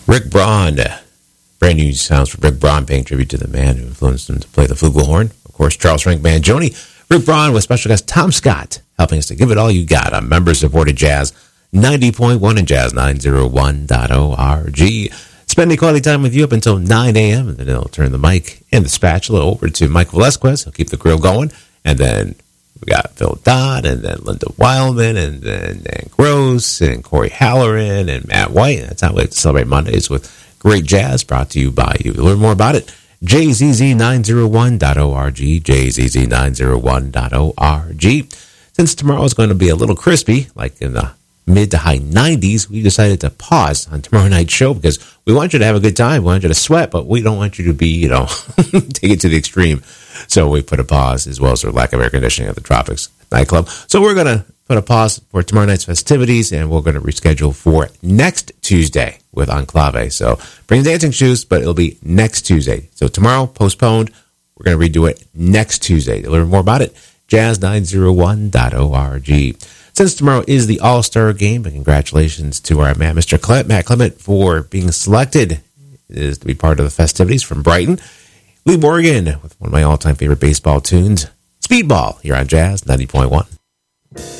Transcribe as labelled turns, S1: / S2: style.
S1: Rick Braun. Brand new sounds from Rick Braun, paying tribute to the man who influenced him to play the flugelhorn. Of course, Charles Frank Mangione. Rick Braun with special guest Tom Scott, helping us to give it all you got on member-supported Jazz 90.1 and Jazz901.org. Spending quality time with you up until 9 a.m., and then he'll turn the mic and the spatula over to Mike Velasquez. He'll keep the grill going, and then we got Phil Dodd, and then Linda Wildman, and then Dan Gross, and Corey Halloran, and Matt White. That's how we like to celebrate Mondays with great jazz, brought to you by you. To learn more about it, jzz901.org, jzz901.org. Since tomorrow is going to be a little crispy, like in the mid to high 90s, we decided to pause on tomorrow night's show because we want you to have a good time. We want you to sweat, but we don't want you to be, take it to the extreme. So we put a pause, as well as the lack of air conditioning at the Tropics nightclub. So we're going to put a pause for tomorrow night's festivities, and we're going to reschedule for next Tuesday with Enclave. So bring dancing shoes, but it'll be next Tuesday. So tomorrow, postponed. We're going to redo it next Tuesday. To learn more about it, jazz901.org. Since tomorrow is the All-Star Game, and congratulations to our man, Mr. Matt Clement, for being selected to be part of the festivities from Brighton. Lee Morgan with one of my all-time favorite baseball tunes, Speedball, here on Jazz 90.1.